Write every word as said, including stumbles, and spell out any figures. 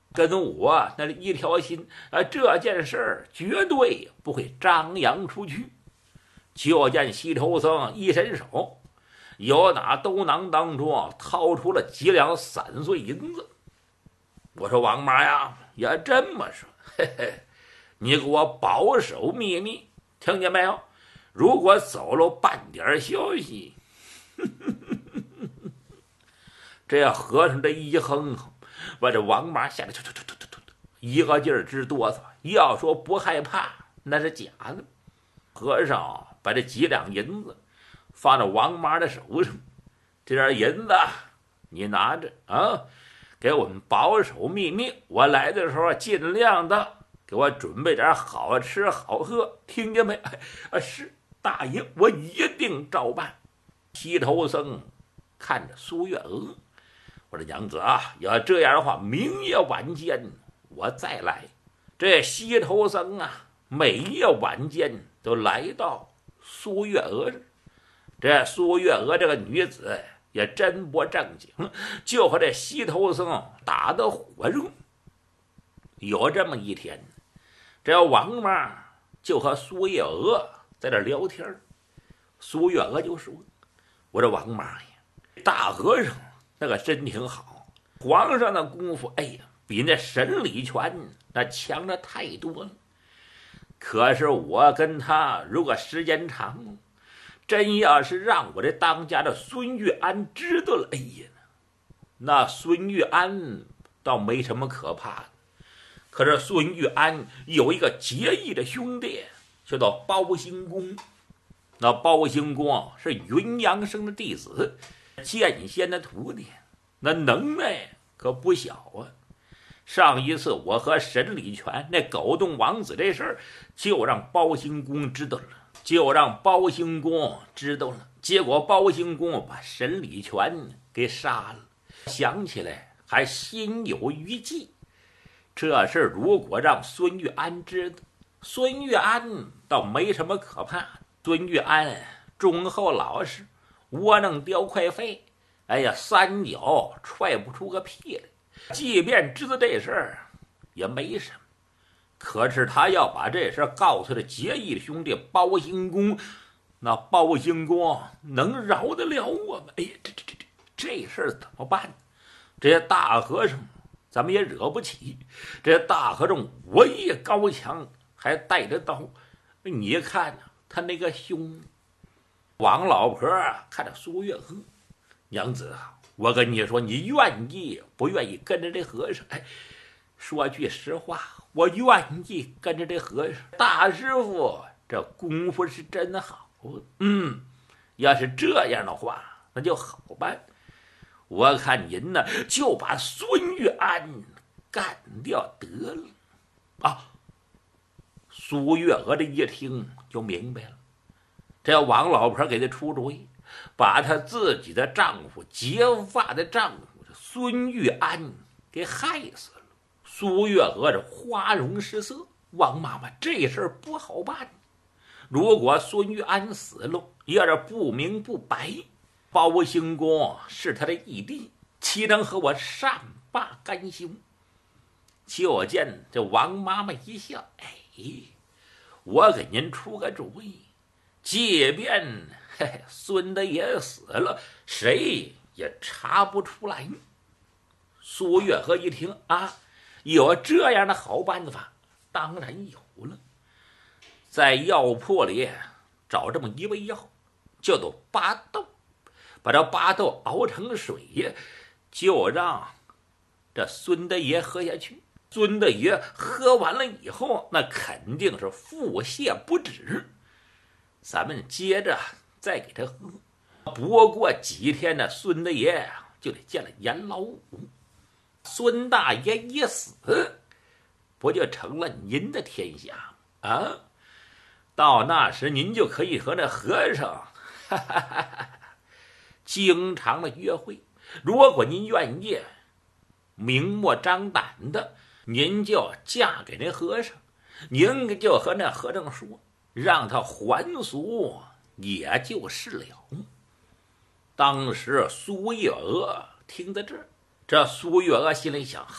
跟我那一条心啊，这件事儿绝对不会张扬出去。就见西头僧一伸手，由打兜囊当中掏出了几两散碎银子。我说王妈呀，也这么说，嘿嘿，你给我保守秘密，听见没有？如果走漏半点消息，呵呵呵呵这和尚这一哼哼，把这王妈吓得突突突突突突，一个劲儿直哆嗦。要说不害怕，那是假的。和尚把这几两银子放到王妈的手上，这点银子你拿着啊，给我们保守秘密。我来的时候尽量的给我准备点好吃好喝，听见没？啊，是大爷，我一定照办。西头僧看着苏月娥，我说娘子啊，要这样的话，明夜晚间我再来。这西头僧啊，每夜晚间都来到苏月娥这。这苏月娥这个女子也真不正经，就和这西头僧打得火热。有这么一天，这王妈就和苏月娥在这聊天，苏月娥就说：“我这王妈呀，大和尚那个真挺好，皇上的功夫，哎呀，比那沈礼全那强的太多了。可是我跟他如果时间长了，真要是让我这当家的孙玉安知道了，哎呀，那孙玉安倒没什么可怕的。可是孙玉安有一个结义的兄弟，叫做包兴公。那包兴公是云阳生的弟子，剑仙的徒弟，那能耐可不小啊。上一次我和沈礼全那狗洞王子这事儿，就让包兴公知道了，就让包兴公知道了。结果包兴公把沈礼全给杀了，想起来还心有余悸。这事如果让孙玉安知道，孙玉安倒没什么可怕的。孙玉安忠厚老实，窝囊叼块肺，哎呀，三脚踹不出个屁来。即便知道这事儿也没什么，可是他要把这事儿告诉了结义的兄弟包兴公，那包兴公能饶得了我们？哎呀，这这这这这事儿怎么办？这些大和尚咱们也惹不起，这大和尚武艺高强，还带着刀。你看呢，他那个凶。王老婆看着苏月娥，娘子啊，我跟你说，你愿意不愿意跟着这和尚？哎，说句实话，我愿意跟着这和尚。大师傅这功夫是真好，嗯，要是这样的话，那就好办。我看您呢，就把孙玉安干掉得了啊！苏月娥这一听就明白了，这王老婆给她出主意，把她自己的丈夫结发的丈夫孙玉安给害死了。苏月娥这花容失色，王妈妈这事儿不好办。如果孙玉安死了，要是不明不白，包兴公是他的义弟，岂能和我善罢甘休？就见这王妈妈一笑，哎，我给您出个主意，即便嘿孙大爷死了，谁也查不出来。苏月娥一听啊，有这样的好办法，当然有了。在药铺里找这么一味药，叫做巴豆，把这巴豆熬成水，就让这孙大爷喝下去。孙大爷喝完了以后，那肯定是腹泻不止。咱们接着再给他喝。不过几天呢，孙大爷就得见了阎老五。孙大爷一死，不就成了您的天下啊？到那时您就可以和那和尚哈哈哈哈经常的约会。如果您愿意明目张胆的，您就嫁给那和尚，您就和那和尚说，让他还俗也就是了。当时苏月娥听到这儿，这苏月娥心里想，